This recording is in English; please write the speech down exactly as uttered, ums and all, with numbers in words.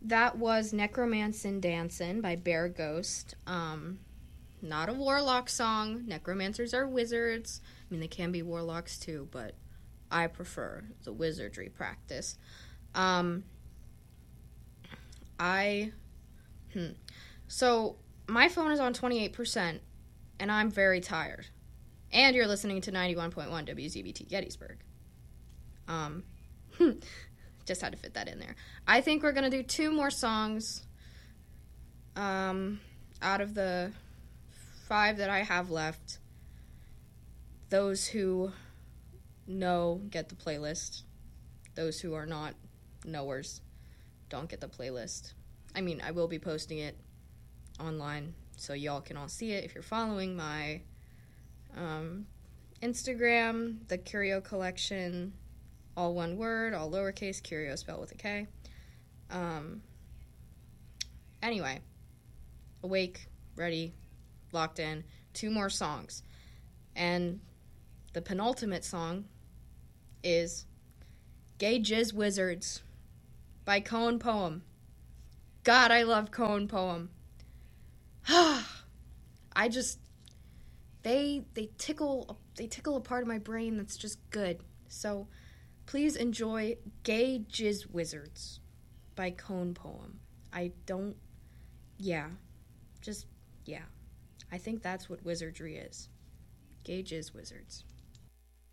that was Necromancin' Dancin' by Bear Ghost. Um, not a warlock song. Necromancers are wizards. I mean, they can be warlocks too, but I prefer the wizardry practice. Um, I, hmm. So, my phone is on twenty-eight percent, and I'm very tired. And you're listening to ninety-one point one W Z B T Gettysburg. Um, just had to fit that in there. I think we're going to do two more songs um, out of the five that I have left. Those who know get the playlist. Those who are not knowers don't get the playlist. I mean, I will be posting it online so y'all can all see it if you're following my um, Instagram, the Curio Collection, all one word, all lowercase, Curio spelled with a K. Um, anyway, awake, ready, locked in, two more songs. And the penultimate song is Gay Jizz Wizards by Cone Poem. God, I love Cone Poem. I just, they they tickle they tickle a part of my brain that's just good. So please enjoy Gay Jizz Wizards by Cone Poem. I don't, yeah, just, yeah. I think that's what wizardry is. Gay Jizz Wizards.